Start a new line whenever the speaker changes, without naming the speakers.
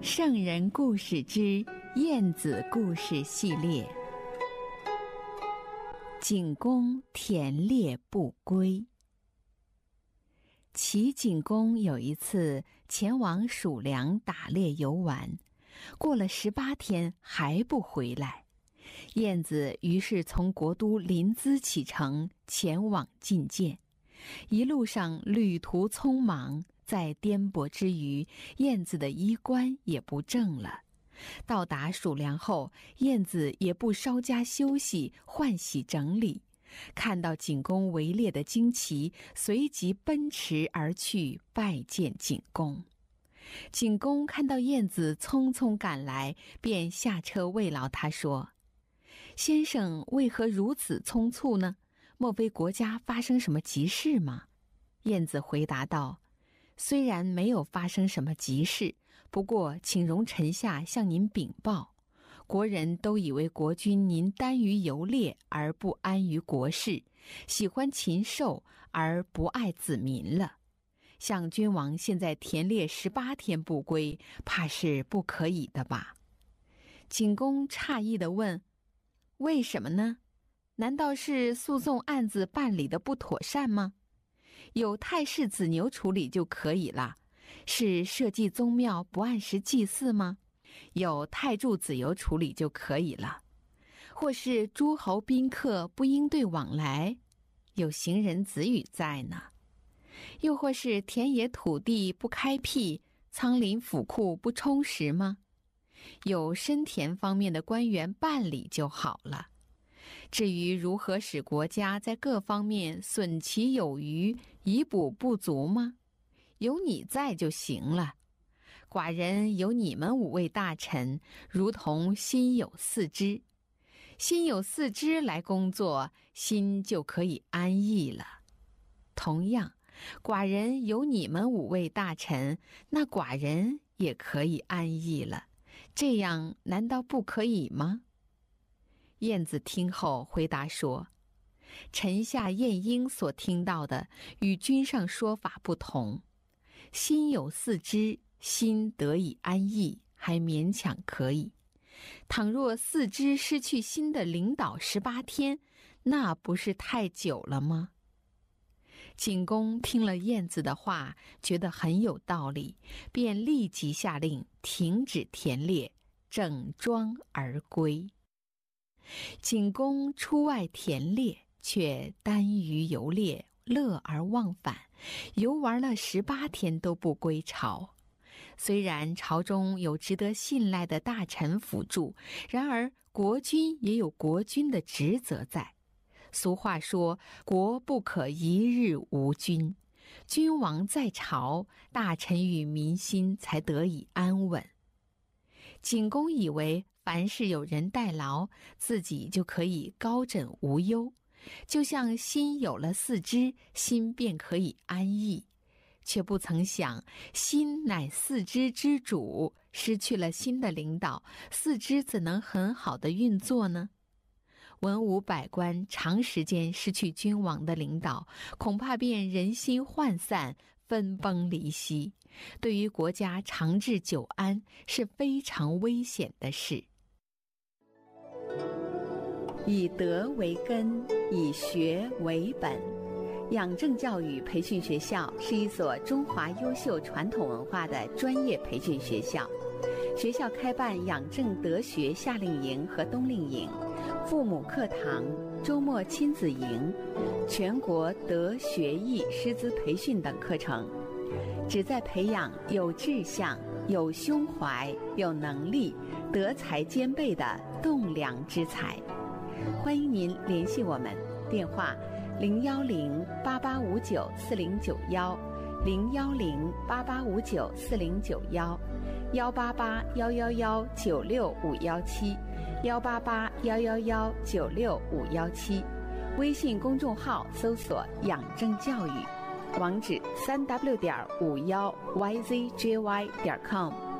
圣人故事之晏子故事系列。景公田猎不归。齐景公有一次前往属梁打猎游玩，过了18天还不回来。晏子于是从国都临淄启程前往觐见。一路上旅途匆忙，在颠簸之余，晏子的衣冠也不正了。到达属梁后，晏子也不稍加休息换洗整理，看到景公围猎的旌旗，随即奔驰而去拜见景公。景公看到晏子匆匆赶来，便下车慰劳他说：“先生为何如此匆促呢？莫非国家发生什么急事吗？”晏子回答道：“虽然没有发生什么急事，不过请容臣下向您禀报，国人都以为国君您耽于游猎而不安于国事，喜欢禽兽而不爱子民了。像君王现在田猎18天不归，怕是不可以的吧？”景公诧异地问：“为什么呢？难道是诉讼案子办理的不妥善吗？有太师子牛处理就可以了。是社稷宗庙不按时祭祀吗？有太柱子由处理就可以了。或是诸侯宾客不应对往来，有行人子女在呢。又或是田野土地不开辟，仓廪府库不充实吗？有申田方面的官员办理就好了。至于如何使国家在各方面损其有余，以补不足吗？有你在就行了。寡人有你们5位大臣，如同心有4肢。心有4肢来工作，心就可以安逸了。同样，寡人有你们5位大臣，那寡人也可以安逸了。这样难道不可以吗？”晏子听后回答说：“臣下晏婴所听到的与君上说法不同。心有4肢，心得以安逸，还勉强可以。倘若4肢失去心的领导18天，那不是太久了吗？”景公听了晏子的话，觉得很有道理，便立即下令停止田猎，整装而归。景公出外田猎，却耽于游猎，乐而忘返，游玩了18天都不归朝。虽然朝中有值得信赖的大臣辅助，然而国君也有国君的职责在。俗话说，国不可一日无君，君王在朝，大臣与民心才得以安稳。景公以为凡事有人代劳，自己就可以高枕无忧，就像心有了4肢，心便可以安逸，却不曾想心乃4肢之主，失去了心的领导，4肢怎能很好的运作呢？文武百官长时间失去君王的领导，恐怕便人心涣散，分崩离析，对于国家长治久安是非常危险的事。以德为根，以学为本。养正教育培训学校是一所中华优秀传统文化的专业培训学校。学校开办养正德学夏令营和冬令营、父母课堂、周末亲子营、全国德学艺师资培训等课程，旨在培养有志向、有胸怀、有能力、德才兼备的栋梁之才。欢迎您联系我们，电话010-8859-409-110-88111-96517，188111-96517，微信公众号搜索养正教育，网址3w.51yzjy.com。